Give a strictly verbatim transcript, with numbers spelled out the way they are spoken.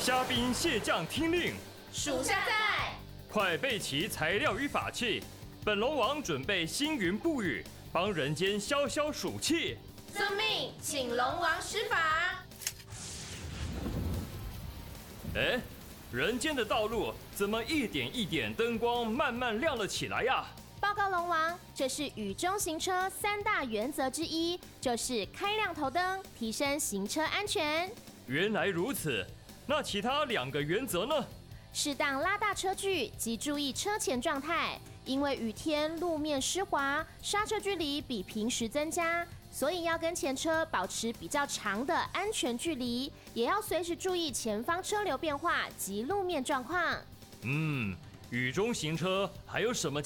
虾兵蟹将听令， 属下在。 快备齐材料与法器。本龙王准备星云布雨，帮人间消消暑气。 遵命，请龙王施法。 哎，人间的道路怎么一点一点灯光慢慢亮了起来呀？ 报告龙王，这是雨中行车三大原则之一，就是开亮头灯，提升行车安全。 原来如此，那其他两个原则呢？ 适当拉大车距及注意车前状态，因为雨天路面湿滑，刹车距离比平时增加，所以要跟前车保持比较长的安全距离，也要随时注意前方车流变化及路面状况。 嗯，雨中行车还有什么